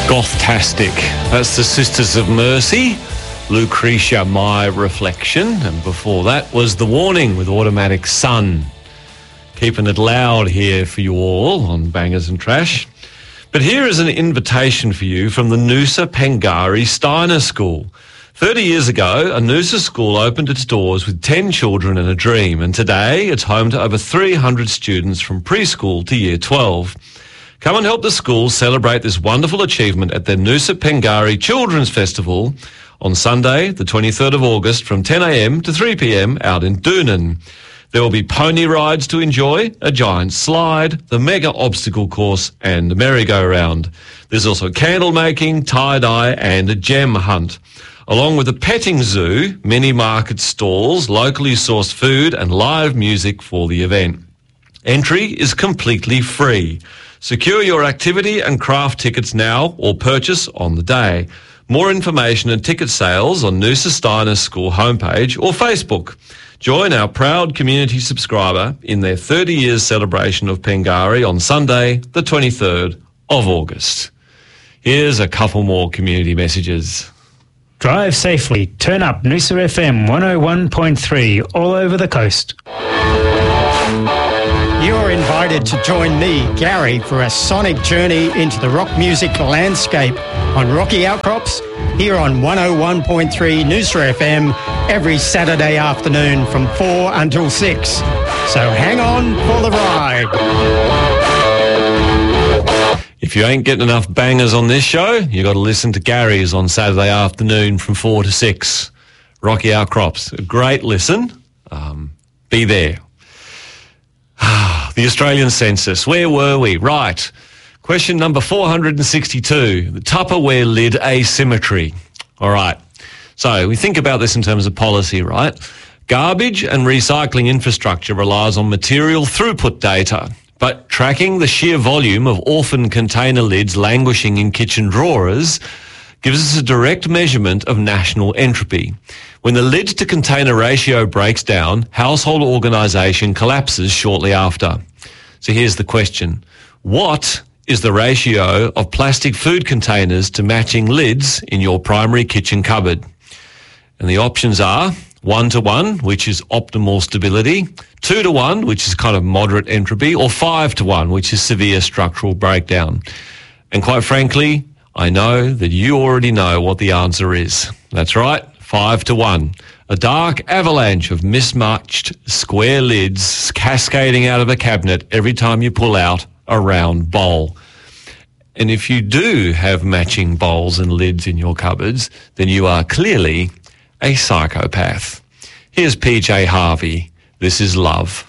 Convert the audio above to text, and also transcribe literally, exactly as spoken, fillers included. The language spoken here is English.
Gothtastic. That's the Sisters of Mercy. Lucretia, My Reflection. And before that was The Warning with Automatic Sun. Keeping it loud here for you all on Bangers and Trash. But here is an invitation for you from the Noosa Pengari Steiner School. thirty years ago, a Noosa school opened its doors with ten children and a dream, and today it's home to over three hundred students from preschool to year twelve. Come and help the school celebrate this wonderful achievement at their Noosa Pengari Children's Festival on Sunday, the twenty-third of August from ten a m to three p m out in Doonan. There will be pony rides to enjoy, a giant slide, the mega obstacle course and a merry-go-round. There's also candle making, tie-dye and a gem hunt. Along with a petting zoo, mini market stalls, locally sourced food and live music for the event. Entry is completely free. Secure your activity and craft tickets now or purchase on the day. More information and ticket sales on Noosa Steiner School homepage or Facebook. Join our proud community subscriber in their thirty years celebration of Pengari on Sunday, the twenty-third of August. Here's a couple more community messages. Drive safely. Turn up Noosa F M one oh one point three all over the coast. You're invited to join me, Gary, for a sonic journey into the rock music landscape on Rocky Outcrops here on one oh one point three Noosa F M every Saturday afternoon from four until six. So hang on for the ride. If you ain't getting enough bangers on this show, you got to listen to Gary's on Saturday afternoon from four to six. Rocky Outcrops. A great listen. Um, be there. The Australian census. Where were we? Right. Question number four hundred sixty-two. The Tupperware lid asymmetry. All right. So we think about this in terms of policy, right? Garbage and recycling infrastructure relies on material throughput data, but tracking the sheer volume of orphan container lids languishing in kitchen drawers gives us a direct measurement of national entropy. When the lid to container ratio breaks down, household organisation collapses shortly after. So here's the question. What is the ratio of plastic food containers to matching lids in your primary kitchen cupboard? And the options are one to one, which is optimal stability, two to one, which is kind of moderate entropy, or five to one, which is severe structural breakdown. And quite frankly, I know that you already know what the answer is. That's right, five to one. A dark avalanche of mismatched square lids cascading out of a cabinet every time you pull out a round bowl. And if you do have matching bowls and lids in your cupboards, then you are clearly a psychopath. Here's P J Harvey. This is Love.